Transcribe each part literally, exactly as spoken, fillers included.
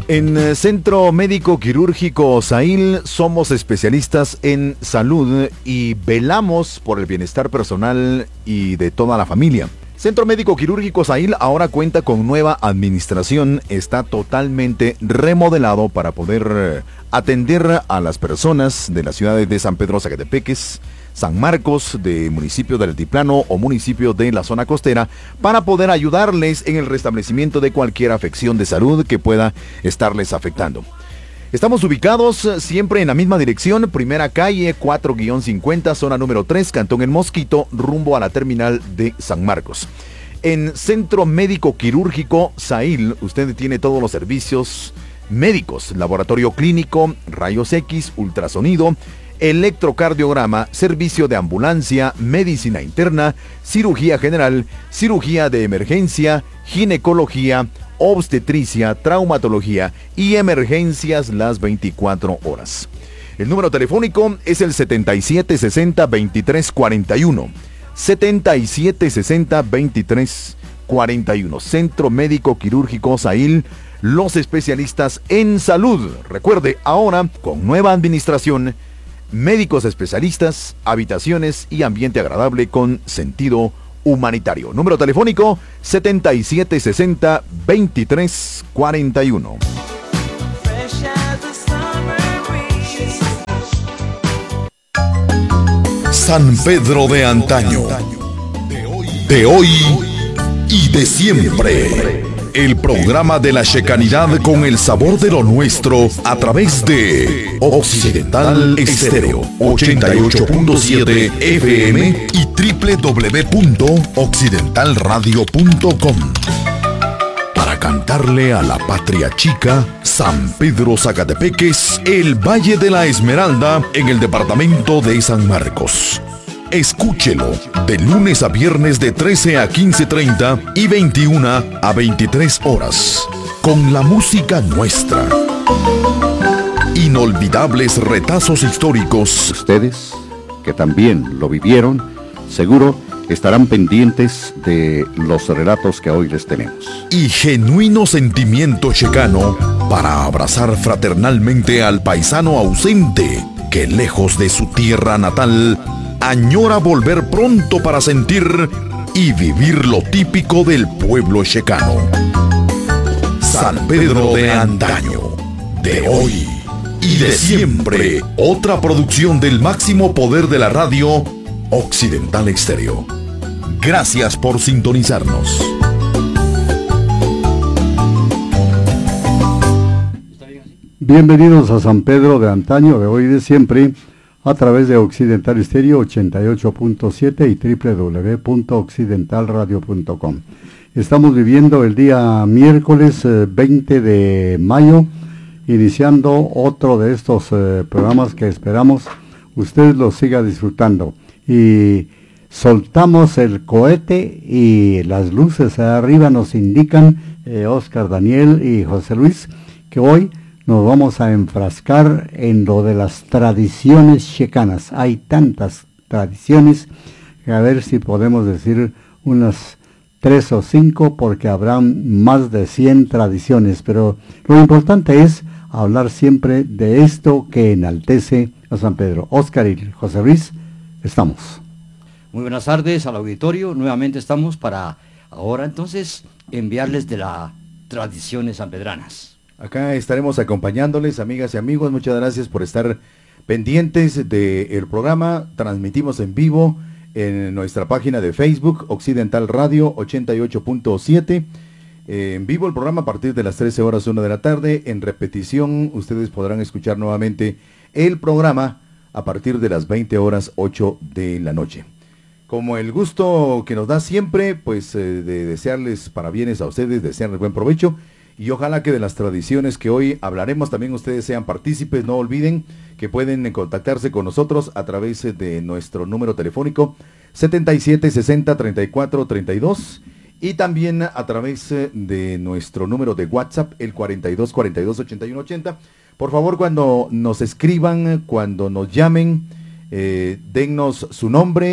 En Centro Médico Quirúrgico Sahil somos especialistas en salud y velamos por el bienestar personal y de toda la familia. Centro Médico Quirúrgico Sahil ahora cuenta con nueva administración, está totalmente remodelado para poder atender a las personas de las ciudades de San Pedro Zacatepeques, San Marcos, de municipio del Altiplano o municipio de la zona costera, para poder ayudarles en el restablecimiento de cualquier afección de salud que pueda estarles afectando. Estamos ubicados siempre en la misma dirección, primera calle cuatro cincuenta, zona número tres, Cantón El Mosquito, rumbo a la terminal de San Marcos. En Centro Médico Quirúrgico Sahil, usted tiene todos los servicios médicos, laboratorio clínico, rayos X, ultrasonido, electrocardiograma, servicio de ambulancia, medicina interna, cirugía general, cirugía de emergencia, ginecología, obstetricia, traumatología y emergencias las veinticuatro horas. El número telefónico es el setenta y siete sesenta veintitrés cuarenta y uno. setenta y siete sesenta veintitrés cuarenta y uno. Centro Médico Quirúrgico Sahil, los especialistas en salud. Recuerde, ahora con nueva administración, médicos especialistas, habitaciones y ambiente agradable con sentido humanitario. Número telefónico setenta y siete sesenta veintitrés cuarenta y uno. San Pedro de antaño, de hoy y de siempre. El programa de la checanidad con el sabor de lo nuestro a través de Occidental Estéreo ochenta y ocho punto siete F M y doble u doble u doble u punto occidental radio punto com. Para cantarle a la patria chica, San Pedro Zacatepeques, el Valle de la Esmeralda, en el departamento de San Marcos. Escúchelo de lunes a viernes de trece a quince treinta y veintiuna a veintitrés horas, con la música nuestra. Inolvidables retazos históricos. Ustedes, que también lo vivieron, seguro estarán pendientes de los relatos que hoy les tenemos. Y genuino sentimiento checano para abrazar fraternalmente al paisano ausente que, lejos de su tierra natal, añora volver pronto para sentir y vivir lo típico del pueblo checano. San Pedro de antaño, de hoy y de siempre. Otra producción del máximo poder de la radio, Occidental Estéreo. Gracias por sintonizarnos. Bienvenidos a San Pedro de antaño, de hoy y de siempre, a través de Occidental Estéreo ochenta y ocho punto siete y doble u doble u doble u punto occidental radio punto com. Estamos viviendo el día miércoles eh, veinte de mayo, iniciando otro de estos eh, programas que esperamos usted los siga disfrutando. Y soltamos el cohete y las luces arriba nos indican, eh, Oscar, Daniel y José Luis, que hoy nos vamos a enfrascar en lo de las tradiciones checanas. Hay tantas tradiciones que a ver si podemos decir unas tres o cinco, porque habrán más de cien tradiciones, pero lo importante es hablar siempre de esto que enaltece a San Pedro. Oscar y José Luis, estamos. Muy buenas tardes al auditorio, nuevamente estamos para ahora entonces enviarles de las tradiciones sanpedranas. Acá estaremos acompañándoles, amigas y amigos. Muchas gracias por estar pendientes del programa. Transmitimos en vivo en nuestra página de Facebook, Occidental Radio ochenta y ocho punto siete. Eh, en vivo el programa a partir de las trece horas una de la tarde. En repetición, ustedes podrán escuchar nuevamente el programa a partir de las veinte horas ocho de la noche. Como el gusto que nos da siempre, pues eh, de desearles parabienes a ustedes, desearles buen provecho. Y ojalá que de las tradiciones que hoy hablaremos también ustedes sean partícipes. No olviden que pueden contactarse con nosotros a través de nuestro número telefónico setenta y siete sesenta treinta y cuatro treinta y dos y también a través de nuestro número de WhatsApp, el cuarenta y dos cuarenta y dos ochenta y uno ochenta. Por favor, cuando nos escriban, cuando nos llamen, eh, dennos su nombre,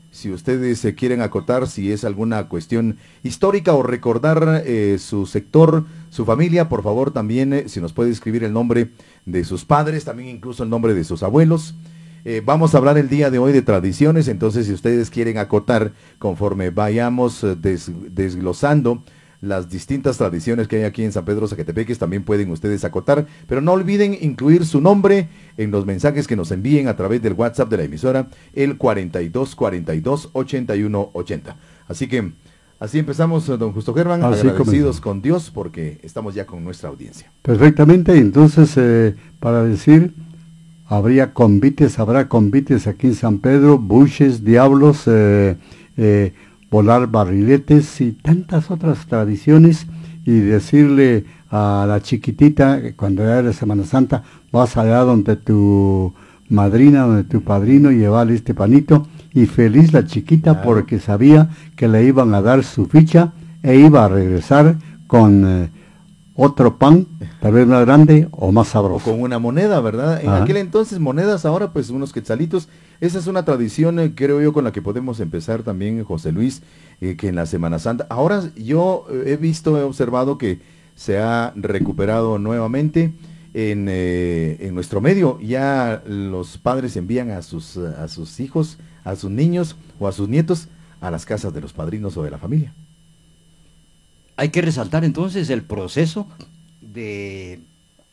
Si ustedes se quieren acotar, si es alguna cuestión histórica o recordar eh, su sector, su familia, por favor también, eh, si nos puede escribir el nombre de sus padres, también incluso el nombre de sus abuelos. Eh, vamos a hablar el día de hoy de tradiciones, entonces si ustedes quieren acotar conforme vayamos eh, des, desglosando las distintas tradiciones que hay aquí en San Pedro Zacatepeques, también pueden ustedes acotar, pero no olviden incluir su nombre en los mensajes que nos envíen a través del WhatsApp de la emisora, el cuarenta y dos cuarenta y dos ochenta y uno ochenta. Así que así empezamos, don Justo Germán, Así agradecidos comenzamos con Dios porque estamos ya con nuestra audiencia. Perfectamente, entonces eh, para decir, habría convites, habrá convites aquí en San Pedro, buches, diablos, eh, eh, volar barriletes y tantas otras tradiciones, y decirle a la chiquitita que cuando era de Semana Santa vas allá donde tu madrina, donde tu padrino, y llevarle este panito, y feliz la chiquita, claro, porque sabía que le iban a dar su ficha e iba a regresar con eh, otro pan, tal vez más grande o más sabroso. O con una moneda, ¿verdad? En Ajá. aquel entonces monedas, ahora pues unos quetzalitos. Esa es una tradición, eh, creo yo, con la que podemos empezar también, José Luis, eh, que en la Semana Santa. Ahora yo eh, he visto, he observado que se ha recuperado nuevamente en, eh, en nuestro medio. Ya los padres envían a sus, a sus hijos, a sus niños o a sus nietos a las casas de los padrinos o de la familia. Hay que resaltar entonces el proceso de,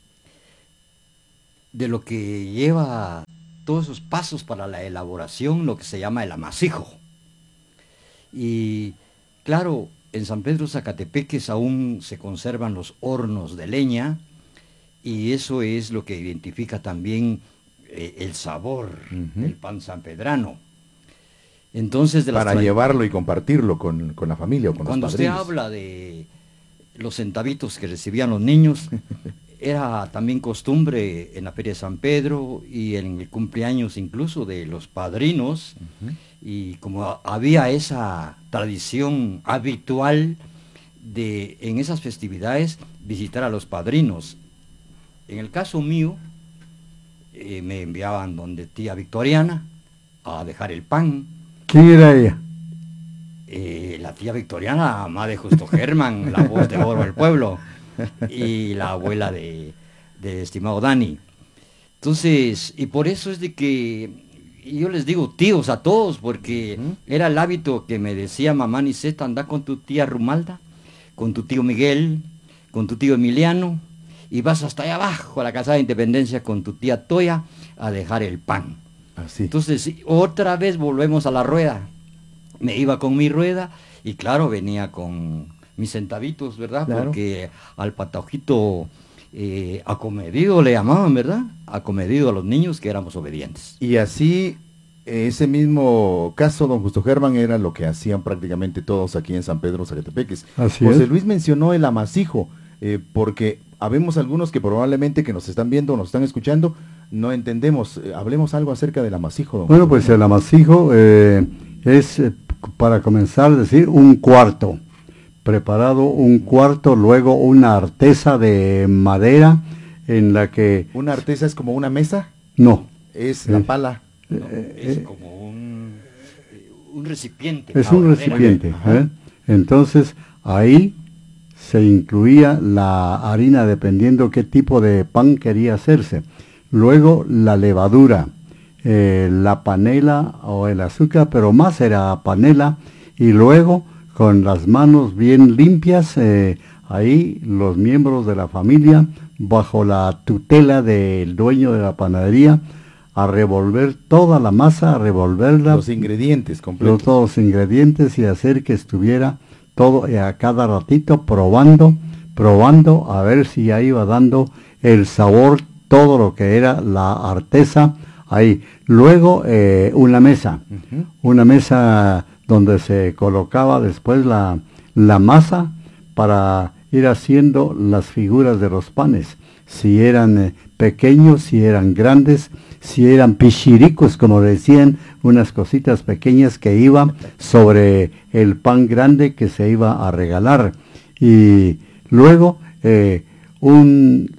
de lo que lleva todos esos pasos para la elaboración, lo que se llama el amasijo. Y claro, en San Pedro Zacatepeques aún se conservan los hornos de leña, y eso es lo que identifica también eh, el sabor uh-huh. del pan sanpedrano. Entonces, de para llevarlo y compartirlo con, con la familia o con cuando los padrinos. Cuando usted habla de los centavitos que recibían los niños, era también costumbre en la Feria de San Pedro y en el cumpleaños incluso de los padrinos, uh-huh. y como había esa tradición habitual de en esas festividades visitar a los padrinos. En el caso mío, eh, me enviaban donde tía Victoriana a dejar el pan. ¿Quién era ella? Eh, la tía Victoriana, mamá de Justo Germán, la voz de oro del pueblo, y la abuela de, de estimado Dani. Entonces, y por eso es de que yo les digo tíos a todos, porque uh-huh. era el hábito que me decía mamá Niceta: anda con tu tía Rumalda, con tu tío Miguel, con tu tío Emiliano, y vas hasta allá abajo a la Casa de Independencia con tu tía Toya a dejar el pan. Así. Entonces, otra vez volvemos a la rueda. Me iba con mi rueda y claro, venía con mis centavitos, ¿verdad? Claro. Porque al patojito eh, acomedido le llamaban, ¿verdad? Acomedido a los niños que éramos obedientes. Y así, ese mismo caso, don Justo Germán, era lo que hacían prácticamente todos aquí en San Pedro Zacatepeques. Así José es. Luis mencionó el amasijo, eh, porque habemos algunos que probablemente que nos están viendo, nos están escuchando, no entendemos. Eh, hablemos algo acerca del amasijo, don Bueno, Justo pues Germán. el amasijo eh, es, eh, para comenzar, decir, un cuarto. Preparado un cuarto, luego una artesa de madera en la que... ¿Una artesa es como una mesa? No. Es la Eh, pala. No, eh, es eh, como un, un recipiente. Es un madera. recipiente. ¿eh? Entonces, ahí se incluía la harina dependiendo qué tipo de pan quería hacerse. Luego la levadura, eh, la panela o el azúcar, pero más era panela, y luego con las manos bien limpias, eh, ahí los miembros de la familia, bajo la tutela del dueño de la panadería, a revolver toda la masa, a revolverla. Los ingredientes Los, completos. todos los ingredientes, y hacer que estuviera todo, eh, a cada ratito probando, probando, a ver si ya iba dando el sabor, todo lo que era la artesa ahí. Luego eh, una mesa, Uh-huh. una mesa donde se colocaba después la, la masa para ir haciendo las figuras de los panes, si eran eh, pequeños, si eran grandes, si eran pichiricos, como decían, unas cositas pequeñas que iban sobre el pan grande que se iba a regalar. Y luego eh, un,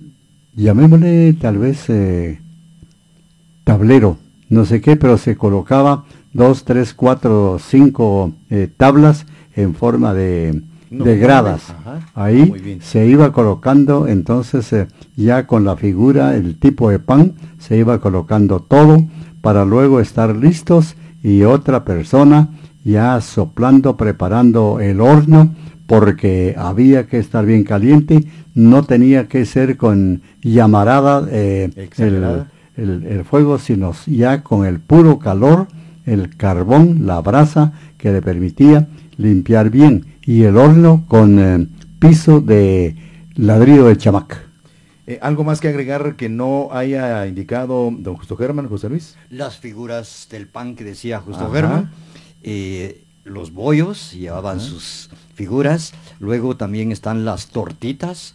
llamémosle tal vez eh, tablero, no sé qué, pero se colocaba dos, tres, cuatro, cinco eh, tablas en forma de, no, de gradas. Ajá. Ahí se iba colocando, entonces eh, ya con la figura, el tipo de pan, se iba colocando todo para luego estar listos y otra persona ya soplando, preparando el horno, porque había que estar bien caliente, no tenía que ser con llamarada eh, el, el, el fuego, sino ya con el puro calor, el carbón, la brasa que le permitía limpiar bien, y el horno con eh, piso de ladrillo de chamac. Eh, ¿Algo más que agregar que no haya indicado don Justo Germán, José Luis? Las figuras del pan que decía Justo Germán, eh, los bollos llevaban Ajá. sus figuras, luego también están las tortitas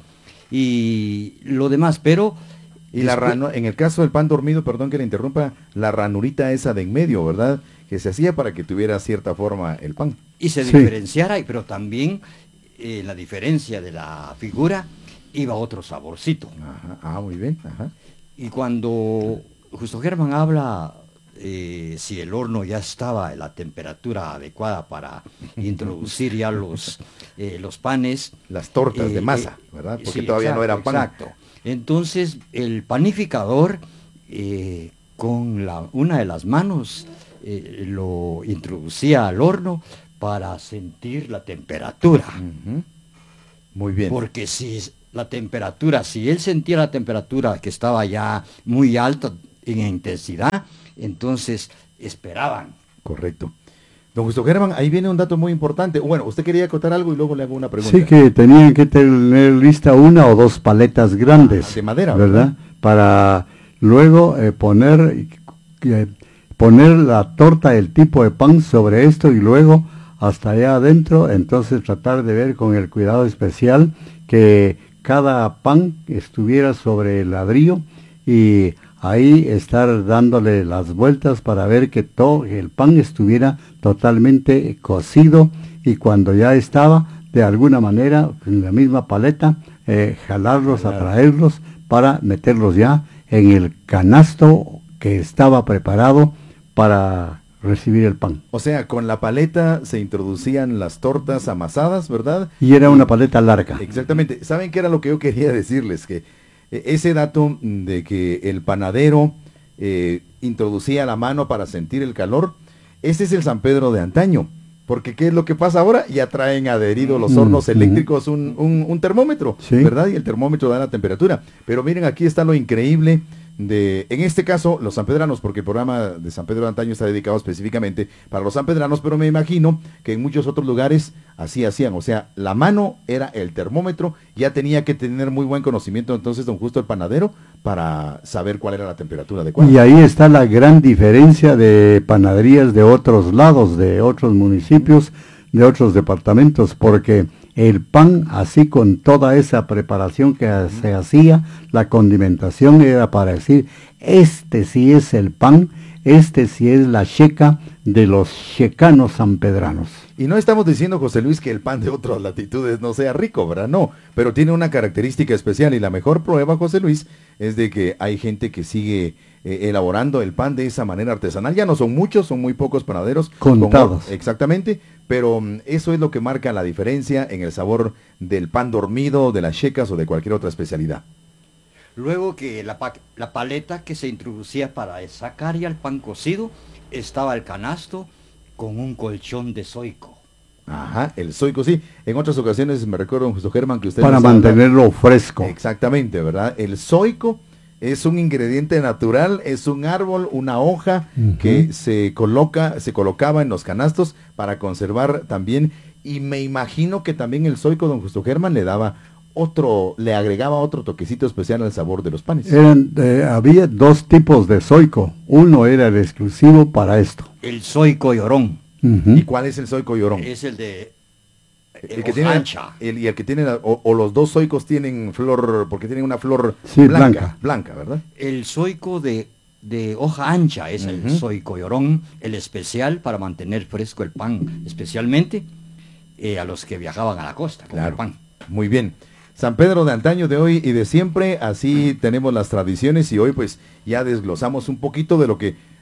y lo demás, pero... Y la rano, en el caso del pan dormido, perdón que le interrumpa, la ranurita esa de en medio, ¿verdad? Que se hacía para que tuviera cierta forma el pan. Y se sí. diferenciara, pero también eh, la diferencia de la figura iba otro saborcito. Ajá. Ah, muy bien. Ajá. Y cuando Justo Germán habla... Eh, si el horno ya estaba en la temperatura adecuada para introducir ya los, eh, los panes. Las tortas eh, de masa, eh, ¿verdad? Porque sí, todavía exacto, no eran pan. Exacto. Entonces el panificador eh, con la, una de las manos eh, lo introducía al horno para sentir la temperatura. Uh-huh. Muy bien. Porque si la temperatura, si él sentía la temperatura que estaba ya muy alta en intensidad, entonces esperaban. Correcto. Don Justo Germán, ahí viene un dato muy importante. Bueno, usted quería acotar algo y luego le hago una pregunta. Sí, que tenían que tener lista una o dos paletas grandes. Ah, de madera, ¿verdad? ¿verdad? Para luego eh, poner, eh, poner la torta, el tipo de pan sobre esto y luego hasta allá adentro, entonces tratar de ver con el cuidado especial que cada pan estuviera sobre el ladrillo y ahí estar dándole las vueltas para ver que todo el pan estuviera totalmente cocido y cuando ya estaba, de alguna manera, en la misma paleta, eh, jalarlos, claro. atraerlos para meterlos ya en el canasto que estaba preparado para recibir el pan. O sea, con la paleta se introducían las tortas amasadas, ¿verdad? Y era una paleta larga. Exactamente. ¿Saben qué era lo que yo quería decirles? Que ese dato de que el panadero eh, introducía la mano para sentir el calor, ese es el San Pedro de antaño, porque ¿qué es lo que pasa ahora? Ya traen adherido los hornos mm, eléctricos un, un, un termómetro, ¿sí? ¿verdad? Y el termómetro da la temperatura, pero miren, aquí está lo increíble de, en este caso, los sanpedranos, porque el programa de San Pedro de antaño está dedicado específicamente para los sanpedranos, pero me imagino que en muchos otros lugares así hacían, o sea, la mano era el termómetro, ya tenía que tener muy buen conocimiento entonces don Justo el panadero para saber cuál era la temperatura adecuada. Y ahí está la gran diferencia de panaderías de otros lados, de otros municipios, de otros departamentos, porque el pan, así con toda esa preparación que uh-huh. se hacía, la condimentación era para decir, este sí es el pan, este sí es la checa de los checanos sanpedranos. Y no estamos diciendo, José Luis, que el pan de otras latitudes no sea rico, ¿verdad? No, pero tiene una característica especial y la mejor prueba, José Luis, es de que hay gente que sigue eh, elaborando el pan de esa manera artesanal. Ya no son muchos, son muy pocos panaderos. Contados. Con, exactamente, pero um, eso es lo que marca la diferencia en el sabor del pan dormido, de las checas o de cualquier otra especialidad. Luego que la, pa la paleta que se introducía para sacar ya el pan cocido, estaba el canasto con un colchón de zoico. Ajá, el zoico, sí. En otras ocasiones me recuerdo, Justo Germán, que usted... Para mantenerlo habla... fresco. Exactamente, ¿verdad? El zoico es un ingrediente natural, es un árbol, una hoja uh-huh. que se coloca, se colocaba en los canastos para conservar también, y me imagino que también el zoico, don Justo Germán, le daba otro, le agregaba otro toquecito especial al sabor de los panes. Eran, eh, había dos tipos de zoico, uno era el exclusivo para esto. El zoico llorón. Uh-huh. ¿Y cuál es el zoico llorón? Es el de el, el que tiene ancha. El, y el que tiene, la, o, o los dos zoicos tienen flor, porque tienen una flor sí, blanca, blanca, blanca, ¿verdad? El zoico de, de hoja ancha es uh-huh. el zoico llorón, el especial para mantener fresco el pan, especialmente eh, a los que viajaban a la costa con claro. el pan. Muy bien. San Pedro de antaño, de hoy y de siempre, así tenemos las tradiciones y hoy pues ya desglosamos un poquito de lo que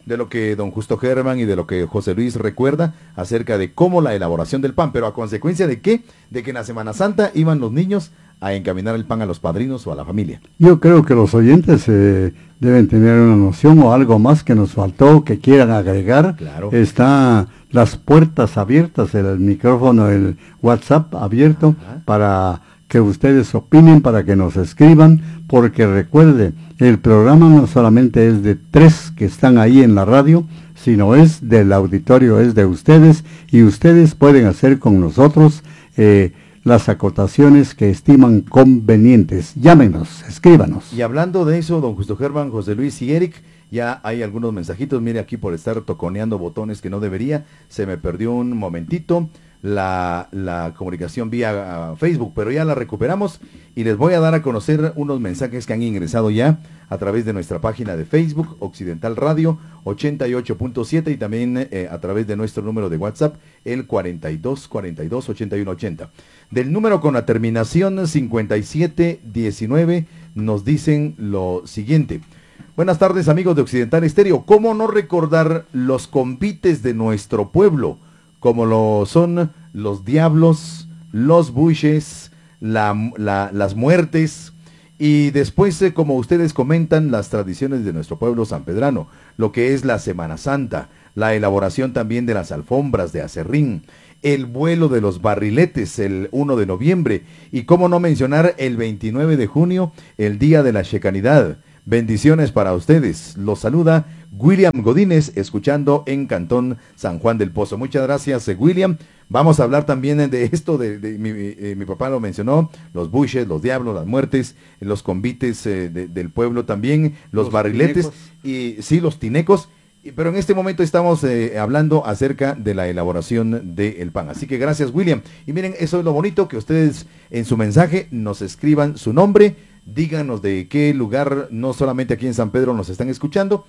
de lo que don Justo Germán y de lo que José Luis recuerda acerca de cómo la elaboración del pan, pero a consecuencia de qué, de que en la Semana Santa iban los niños a encaminar el pan a los padrinos o a la familia. Yo creo que los oyentes eh, deben tener una noción o algo más que nos faltó, que quieran agregar. Claro. Está las puertas abiertas, el micrófono, el WhatsApp abierto. Ajá. Para que ustedes opinen, para que nos escriban, porque recuerde, el programa no solamente es de tres que están ahí en la radio, sino es del auditorio, es de ustedes, y ustedes pueden hacer con nosotros eh, las acotaciones que estiman convenientes. Llámenos, escríbanos. Y hablando de eso, don Justo Germán, José Luis y Eric, ya hay algunos mensajitos. Mire, aquí por estar toconeando botones que no debería, se me perdió un momentito la, la comunicación vía uh, Facebook, pero ya la recuperamos y les voy a dar a conocer unos mensajes que han ingresado ya a través de nuestra página de Facebook, Occidental Radio ochenta y ocho punto siete, y también eh, a través de nuestro número de WhatsApp, el cuarenta y dos cuarenta y dos ochenta y uno ochenta. Del número con la terminación cincuenta y siete diecinueve nos dicen lo siguiente: buenas tardes, amigos de Occidental Estéreo. ¿Cómo no recordar los convites de nuestro pueblo, como lo son los diablos, los buches, la, la, las muertes, y después, eh, como ustedes comentan, las tradiciones de nuestro pueblo sanpedrano, lo que es la Semana Santa, la elaboración también de las alfombras de acerrín, el vuelo de los barriletes el primero de noviembre, y cómo no mencionar el veintinueve de junio, el Día de la Checanidad? Bendiciones para ustedes. Los saluda William Godínez, escuchando en Cantón San Juan del Pozo. Muchas gracias, eh, William. Vamos a hablar también de esto, de, de, de mi, eh, mi papá lo mencionó, los buches, los diablos, las muertes, los convites eh, de, del pueblo también, los, los barriletes, tinecos. Y sí, los tinecos. Pero en este momento estamos eh, hablando acerca de la elaboración del pan. Así que gracias, William. Y miren, eso es lo bonito, que ustedes en su mensaje nos escriban su nombre, díganos de qué lugar, no solamente aquí en San Pedro, nos están escuchando,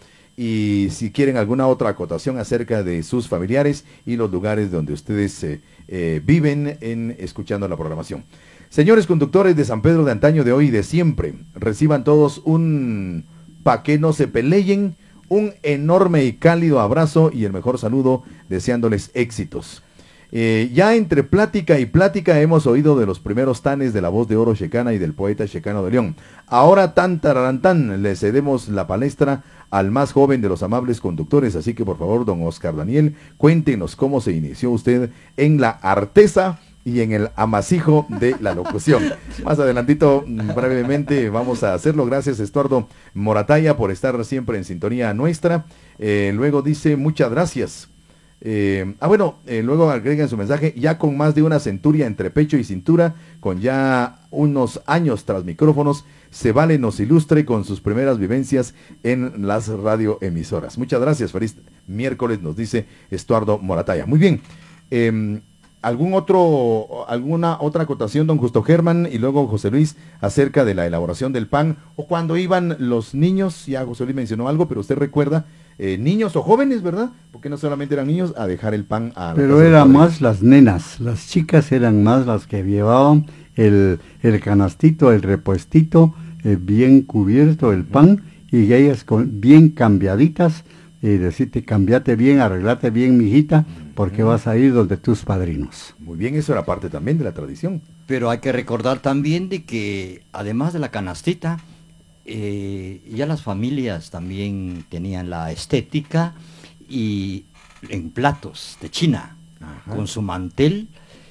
y si quieren alguna otra acotación acerca de sus familiares y los lugares donde ustedes eh, eh, viven en escuchando la programación. Señores conductores de San Pedro de antaño, de hoy y de siempre, reciban todos un pa' que no se peleen, un enorme y cálido abrazo y el mejor saludo, deseándoles éxitos. Eh, ya entre plática y plática hemos oído de los primeros tanes de la voz de oro checana y del poeta checano de León. Ahora tan tararantán le cedemos la palestra al más joven de los amables conductores, así que por favor, don Oscar Daniel, cuéntenos cómo se inició usted en la artesa y en el amasijo de la locución. Más adelantito, brevemente, vamos a hacerlo. Gracias, Estuardo Morataya, por estar siempre en sintonía nuestra. Eh, luego dice, muchas gracias. Eh, ah, bueno, eh, luego agrega en su mensaje, ya con más de una centuria entre pecho y cintura, con ya unos años tras micrófonos, se vale nos ilustre con sus primeras vivencias en las radioemisoras. Muchas gracias, feliz miércoles, nos dice Estuardo Morataya. Muy bien. Eh, ¿Algún otro, alguna otra acotación, don Justo Germán, y luego José Luis, acerca de la elaboración del pan? O cuando iban los niños, ya José Luis mencionó algo, pero usted recuerda, eh, niños o jóvenes, ¿verdad? Porque no solamente eran niños, a dejar el pan a la Pero eran más las nenas, las chicas eran más las que llevaban el, el canastito, el repuestito, eh, bien cubierto el pan, y ellas con, bien cambiaditas, y decirte, cambiate bien, arreglate bien, mijita, porque vas a ir donde tus padrinos. Muy bien, eso era parte también de la tradición. Pero hay que recordar también de que, además de la canastita, eh, ya las familias también tenían la estética y en platos de China, ajá, con su mantel,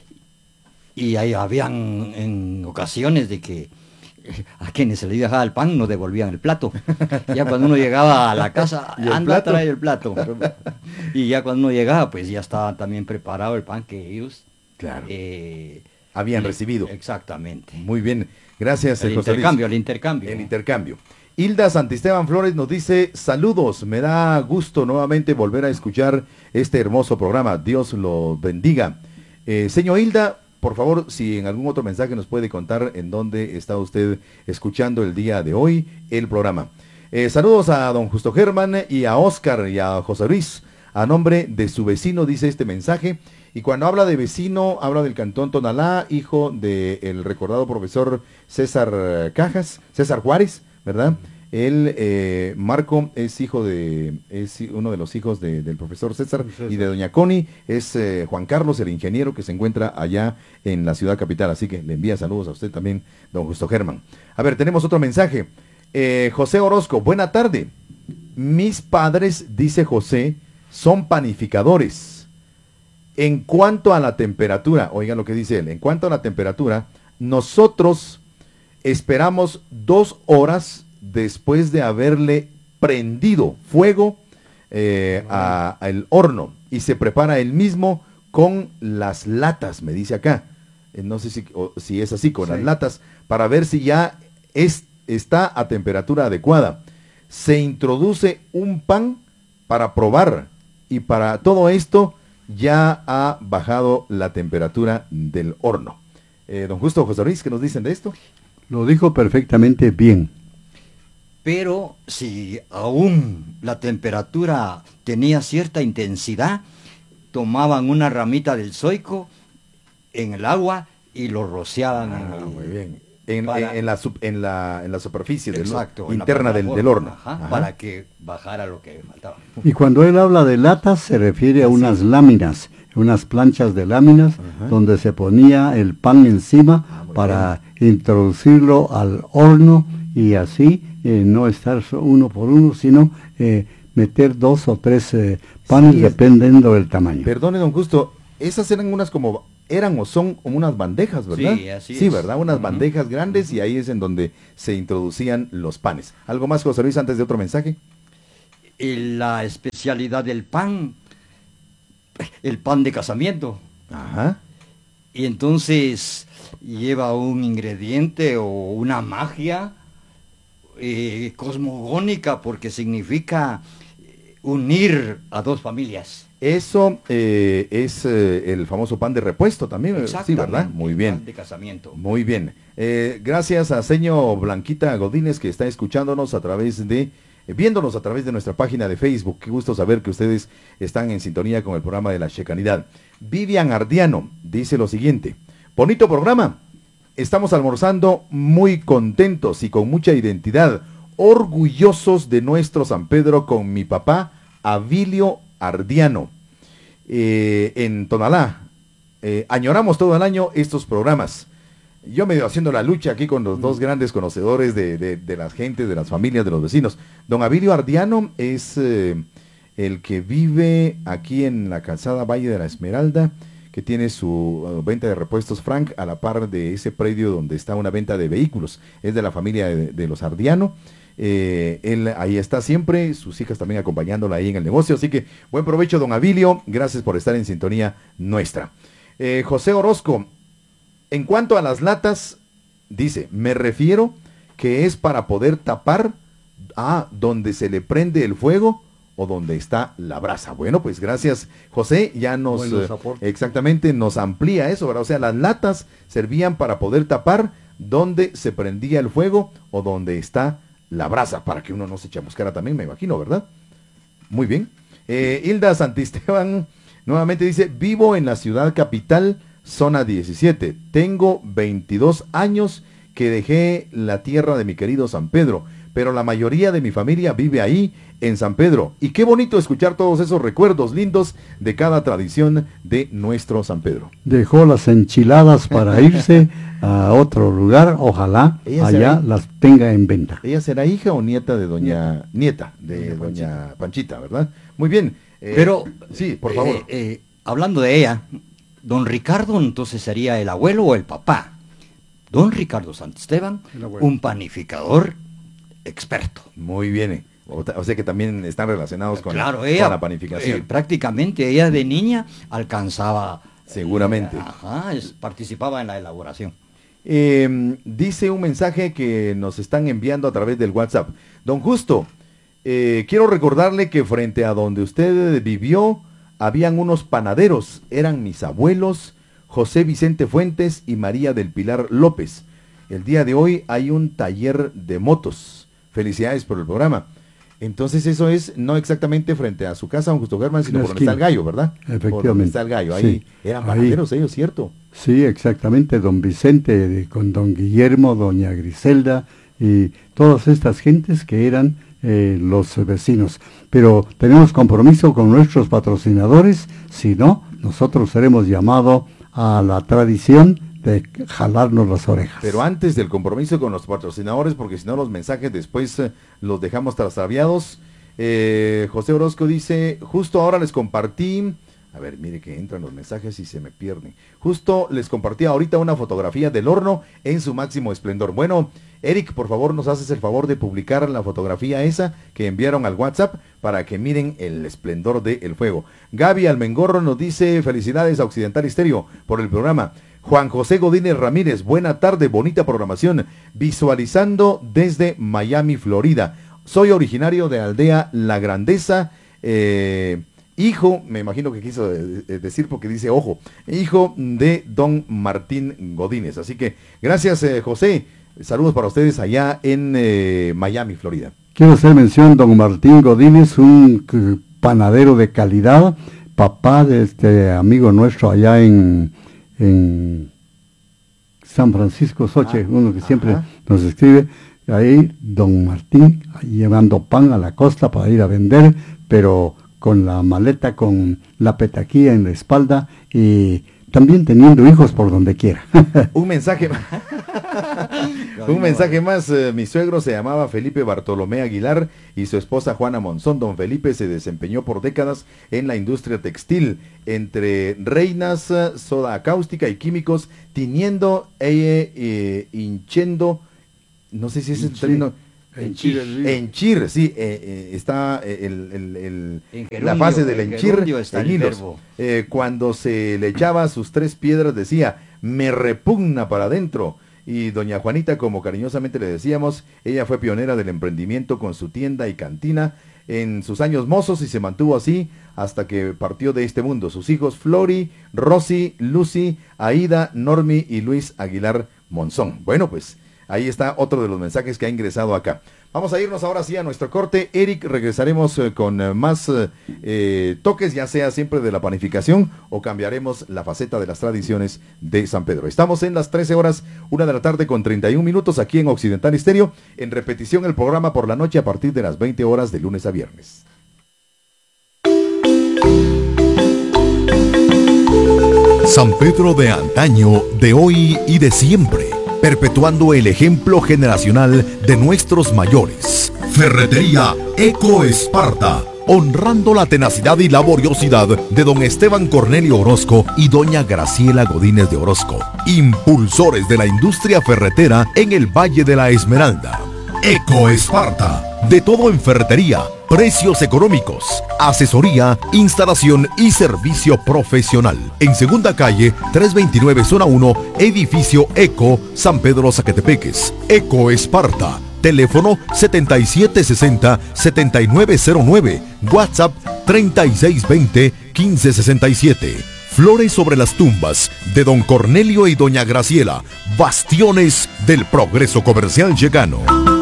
y ahí habían en ocasiones de que a quienes se les dejaba el pan no devolvían el plato. Ya cuando uno llegaba a la casa, anda a traer el plato. Y ya cuando uno llegaba, pues ya estaba también preparado el pan que ellos claro. eh, habían le, recibido. Exactamente. Muy bien, gracias. El José intercambio, Luis. el intercambio. El intercambio. Hilda Santisteban Flores nos dice, saludos, me da gusto nuevamente volver a escuchar este hermoso programa, Dios lo bendiga. Eh, señor Hilda, por favor, si en algún otro mensaje nos puede contar en dónde está usted escuchando el día de hoy el programa. Eh, saludos a don Justo Germán y a Oscar y a José Luis, a nombre de su vecino, dice este mensaje. Y cuando habla de vecino, habla del Cantón Tonalá, hijo del recordado profesor César Cajas, César Juárez, ¿verdad? Él, eh, Marco, es hijo de, es uno de los hijos de, del profesor César, César y de doña Connie, es eh, Juan Carlos, el ingeniero que se encuentra allá en la ciudad capital, así que le envía saludos a usted también, don Justo Germán. A ver, tenemos otro mensaje. Eh, José Orozco, buena tarde. Mis padres, dice José, son panificadores. En cuanto a la temperatura, oigan lo que dice él, en cuanto a la temperatura, nosotros esperamos dos horas después de haberle prendido fuego eh, a, a el horno y se prepara él mismo con las latas, me dice acá. Eh, no sé si, o, si es así, con sí. las latas, para ver si ya es, está a temperatura adecuada. Se introduce un pan para probar y para todo esto ya ha bajado la temperatura del horno. Eh, don Justo, José Luis, ¿qué nos dicen de esto? Lo dijo perfectamente bien. Pero si aún la temperatura tenía cierta intensidad, tomaban una ramita del zoico en el agua y lo rociaban. Ah, en el, muy bien. En, para, en, la, en, la, en la superficie exacto, del, interna del, del horno. Ajá, ajá. Para que bajara lo que faltaba. Y cuando él habla de latas, se refiere a unas sí. láminas, unas planchas de láminas, ajá. donde se ponía el pan encima ah, para bien. introducirlo al horno y así eh, no estar uno por uno, sino eh, meter dos o tres eh, panes sí, dependiendo del tamaño. Perdone, don Justo, esas eran unas como, eran o son como unas bandejas, ¿verdad? Sí, así Sí, es. ¿verdad? Unas uh-huh. bandejas grandes uh-huh. y ahí es en donde se introducían los panes. ¿Algo más, José Luis, antes de otro mensaje? Y la especialidad del pan, el pan de casamiento. Ajá. Y entonces lleva un ingrediente o una magia eh, cosmogónica porque significa unir a dos familias. Eso eh, es eh, el famoso pan de repuesto también, sí, ¿verdad? Muy bien. Pan de casamiento. Muy bien. Eh, gracias a señor Blanquita Godínez que está escuchándonos a través de, eh, viéndonos a través de nuestra página de Facebook. Qué gusto saber que ustedes están en sintonía con el programa de la Checanidad. Vivian Ardiano dice lo siguiente: bonito programa. Estamos almorzando muy contentos y con mucha identidad, orgullosos de nuestro San Pedro con mi papá, Avilio Ardiano, eh, en Tonalá. Eh, añoramos todo el año estos programas. Yo medio haciendo la lucha aquí con los dos grandes conocedores de, de, de las gentes, de las familias, de los vecinos. Don Avilio Ardiano es eh, el que vive aquí en la calzada Valle de la Esmeralda, que tiene su uh, venta de repuestos Frank a la par de ese predio donde está una venta de vehículos. Es de la familia de, de los Ardiano. Eh, él ahí está siempre, sus hijas también acompañándola ahí en el negocio, así que buen provecho, don Avilio, gracias por estar en sintonía nuestra. eh, José Orozco, en cuanto a las latas, dice, me refiero que es para poder tapar ah, donde se le prende el fuego o donde está la brasa. Bueno, pues gracias, José, ya nos eh, exactamente nos amplía eso, ¿verdad? O sea, las latas servían para poder tapar donde se prendía el fuego o donde está la brasa, para que uno no se chamuscara también, me imagino, ¿verdad? Muy bien. Eh, Hilda Santisteban nuevamente dice, vivo en la ciudad capital, zona diecisiete. Tengo veintidós años que dejé la tierra de mi querido San Pedro, pero la mayoría de mi familia vive ahí, en San Pedro. Y qué bonito escuchar todos esos recuerdos lindos de cada tradición de nuestro San Pedro. Dejó las enchiladas para irse a otro lugar, ojalá Ella allá será, las tenga en venta. ¿Ella será hija o nieta de doña, nieta, nieta de doña, doña Panchita. Panchita, ¿verdad? Muy bien. Eh, pero, sí, por favor. Eh, eh, hablando de ella, don Ricardo entonces sería el abuelo o el papá. Don Ricardo Santisteban, un panificador experto. Muy bien. O, o sea que también están relacionados con, claro, la, ella, con la panificación. Eh, prácticamente ella de niña alcanzaba. Seguramente. Eh, ajá, es, participaba en la elaboración. Eh, dice un mensaje que nos están enviando a través del WhatsApp. Don Justo, eh, quiero recordarle que frente a donde usted vivió, habían unos panaderos. Eran mis abuelos, José Vicente Fuentes y María del Pilar López. El día de hoy hay un taller de motos. Felicidades por el programa. Entonces eso es no exactamente frente a su casa, don Justo Germán, sino por donde está el gallo, ¿verdad? Efectivamente. Por donde está el gallo, ahí sí. eran panaderos ellos, ¿cierto? Sí, exactamente, don Vicente, con don Guillermo, doña Griselda y todas estas gentes que eran eh, los vecinos. Pero tenemos compromiso con nuestros patrocinadores, si no, nosotros seremos llamados a la tradición de jalarnos las orejas. Pero antes del compromiso con los patrocinadores, porque si no los mensajes después eh, los dejamos trastraviados. Eh, José Orozco dice, justo ahora les compartí, a ver, mire que entran los mensajes y se me pierden. Justo les compartí ahorita una fotografía del horno en su máximo esplendor. Bueno, Eric, por favor, nos haces el favor de publicar la fotografía esa que enviaron al WhatsApp para que miren el esplendor del fuego. Gaby Almengorro nos dice, felicidades a Occidental Estéreo por el programa. Juan José Godínez Ramírez, buena tarde, bonita programación, visualizando desde Miami, Florida. Soy originario de Aldea La Grandeza, eh, hijo, me imagino que quiso de, de decir porque dice ojo, hijo de don Martín Godínez. Así que gracias eh, José, saludos para ustedes allá en eh, Miami, Florida. Quiero hacer mención, don Martín Godínez, un uh, panadero de calidad, papá de este amigo nuestro allá en... en San Francisco Soche, ah, uno que siempre ajá. nos escribe, ahí don Martín llevando pan a la costa para ir a vender, pero con la maleta, con la petaquilla en la espalda y también teniendo hijos por donde quiera. Un mensaje Un mensaje más, eh, mi suegro se llamaba Felipe Bartolomé Aguilar y su esposa Juana Monzón. Don Felipe se desempeñó por décadas en la industria textil, entre reinas, soda cáustica y químicos, tiñendo e eh, hinchendo, no sé si es el término, Henchir, henchir, sí, eh, eh, está el, el, el, el la fase del henchir en hilos. Eh, cuando se le echaba sus tres piedras decía, me repugna para adentro. Y doña Juanita, como cariñosamente le decíamos, ella fue pionera del emprendimiento con su tienda y cantina en sus años mozos y se mantuvo así hasta que partió de este mundo. Sus hijos Flori, Rosy, Lucy, Aida, Normi y Luis Aguilar Monzón. Bueno, pues ahí está otro de los mensajes que ha ingresado acá. Vamos a irnos ahora sí a nuestro corte. Eric, regresaremos eh, con eh, más eh, toques, ya sea siempre de la panificación o cambiaremos la faceta de las tradiciones de San Pedro. Estamos en las trece horas, una de la tarde con treinta y un minutos aquí en Occidental Estéreo. En repetición el programa por la noche a partir de las veinte horas de lunes a viernes. San Pedro de antaño, de hoy y de siempre, perpetuando el ejemplo generacional de nuestros mayores. Ferretería Eco Esparta, honrando la tenacidad y laboriosidad de don Esteban Cornelio Orozco y doña Graciela Godínez de Orozco, impulsores de la industria ferretera en el Valle de la Esmeralda. Eco Esparta, de todo en ferretería, precios económicos, asesoría, instalación y servicio profesional. En Segunda Calle, trescientos veintinueve, Zona uno, Edificio Eco, San Pedro Zacatepeques. Eco Esparta, teléfono setenta y siete sesenta, setenta y nueve cero nueve, WhatsApp treinta y seis veinte, quince sesenta y siete. Flores sobre las tumbas de don Cornelio y doña Graciela, bastiones del progreso comercial checano.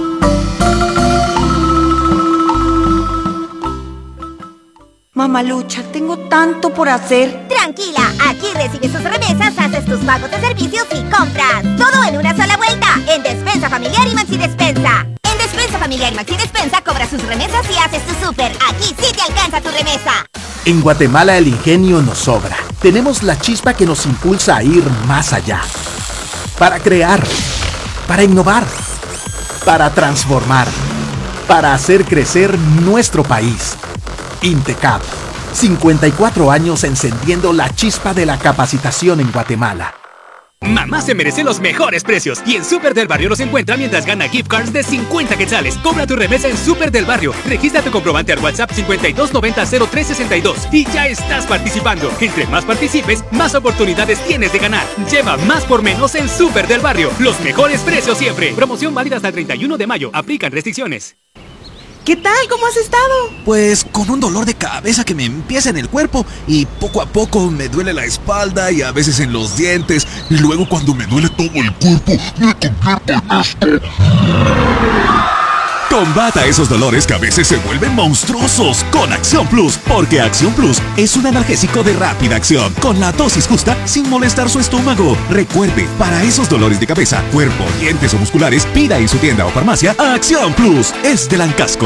Mamalucha, tengo tanto por hacer. Tranquila, aquí recibes tus remesas, haces tus pagos de servicios y compras. Todo en una sola vuelta, en Despensa Familiar y Maxi Despensa. En Despensa Familiar y Maxi Despensa cobras tus remesas y haces tu súper. Aquí sí te alcanza tu remesa. En Guatemala el ingenio nos sobra. Tenemos la chispa que nos impulsa a ir más allá. Para crear, para innovar, para transformar, para hacer crecer nuestro país. Intecap, cincuenta y cuatro años encendiendo la chispa de la capacitación en Guatemala. Mamá se merece los mejores precios y en Super del Barrio los encuentra mientras gana gift cards de cincuenta quetzales. Cobra tu remesa en Super del Barrio. Registra tu comprobante al WhatsApp cincuenta y dos noventa cero tres sesenta y dos y ya estás participando. Entre más participes, más oportunidades tienes de ganar. Lleva más por menos en Super del Barrio. Los mejores precios siempre. Promoción válida hasta el treinta y uno de mayo. Aplican restricciones. ¿Qué tal? ¿Cómo has estado? Pues con un dolor de cabeza que me empieza en el cuerpo y poco a poco me duele la espalda y a veces en los dientes y luego cuando me duele todo el cuerpo me convierto en esto. Combata esos dolores que a veces se vuelven monstruosos con Acción Plus, porque Acción Plus es un analgésico de rápida acción, con la dosis justa sin molestar su estómago. Recuerde, para esos dolores de cabeza, cuerpo, dientes o musculares, pida en su tienda o farmacia Acción Plus. Es de Lancasco.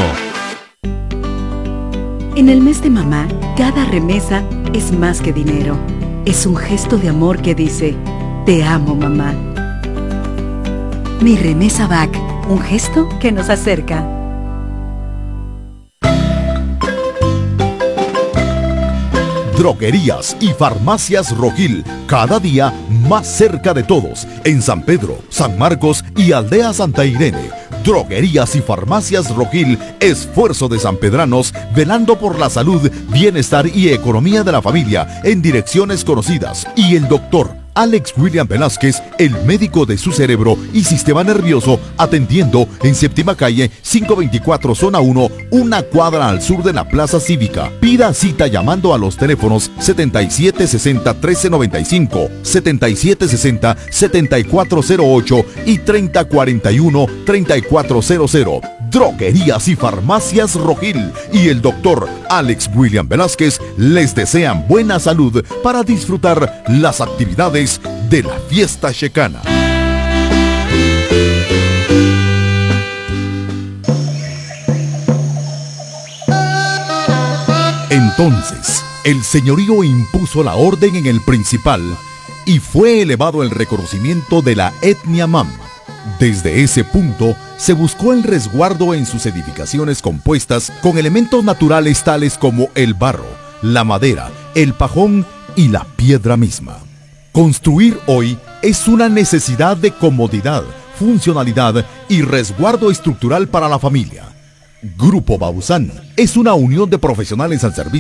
En el mes de mamá, cada remesa es más que dinero. Es un gesto de amor que dice, te amo, mamá. Mi remesa B A C, un gesto que nos acerca. Droguerías y farmacias Rojil, cada día más cerca de todos, en San Pedro, San Marcos y Aldea Santa Irene. Droguerías y farmacias Rojil, esfuerzo de sanpedranos, velando por la salud, bienestar y economía de la familia, en direcciones conocidas. Y el doctor Alex William Velázquez, el médico de su cerebro y sistema nervioso, atendiendo en Séptima Calle, quinientos veinticuatro, Zona uno, una cuadra al sur de la Plaza Cívica. Pida cita llamando a los teléfonos setenta y siete sesenta, trece noventa y cinco, setenta y siete sesenta, setenta y cuatro cero ocho y treinta cuarenta y uno, treinta y cuatro cero cero. Droguerías y farmacias Rojil y el doctor Alex William Velázquez les desean buena salud para disfrutar las actividades de la fiesta checana. Entonces, el señorío impuso la orden en el principal y fue elevado el reconocimiento de la etnia Mam. Desde ese punto, se buscó el resguardo en sus edificaciones compuestas con elementos naturales tales como el barro, la madera, el pajón y la piedra misma. Construir hoy es una necesidad de comodidad, funcionalidad y resguardo estructural para la familia. Grupo Bausán es una unión de profesionales al servicio